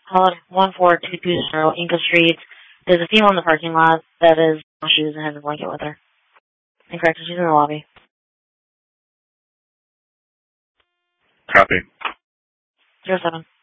Call it 14220 Inca Street. There's a female in the parking lot that is in shoes and has a blanket with her. Incorrect, she's in the lobby. Copy. 07.